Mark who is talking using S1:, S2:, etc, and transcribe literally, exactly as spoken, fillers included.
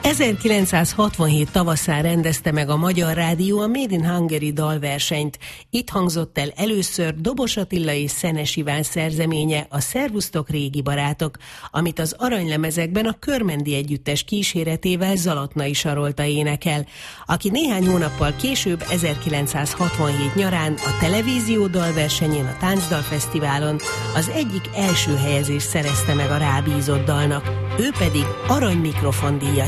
S1: ezerkilencszázhatvanhét tavaszán rendezte meg a Magyar Rádió a Made in Hungary dalversenyt. Itt hangzott el először Dobos Attila és Szenes Iván szerzeménye, a Szervusztok régi barátok, amit az aranylemezekben a Körmendi Együttes kíséretével Zalatnai Sarolta énekel, aki néhány hónappal később ezerkilencszázhatvanhét nyarán a televízió dalversenyén, a Táncdalfesztiválon az egyik első helyezést szerezte meg a rábízott dalnak, ő pedig arany mikrofondíjat